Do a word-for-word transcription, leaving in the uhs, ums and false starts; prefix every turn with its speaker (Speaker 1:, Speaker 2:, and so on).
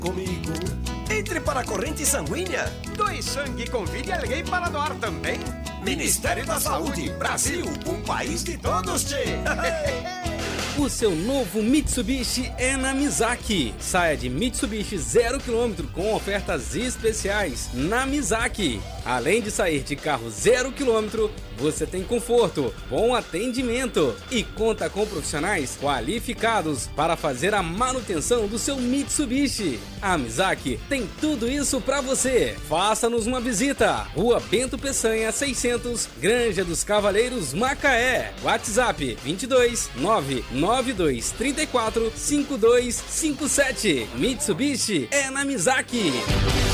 Speaker 1: comigo. Entre para a corrente sanguínea.
Speaker 2: Doe sangue e convide alguém para doar também.
Speaker 1: Ministério da Saúde, Brasil, um país de todos, tchê.
Speaker 3: O seu novo Mitsubishi é na Mizaki. Saia de Mitsubishi zero quilômetro com ofertas especiais na Mizaki. Além de sair de carro zero quilômetro, você tem conforto, bom atendimento e conta com profissionais qualificados para fazer a manutenção do seu Mitsubishi. A Mizaki tem tudo isso para você. Faça-nos uma visita. Rua Bento Peçanha seiscentos, Granja dos Cavaleiros, Macaé. WhatsApp vinte e dois, nove nove dois três quatro, cinco dois cinco sete. Mitsubishi é na Mizaki.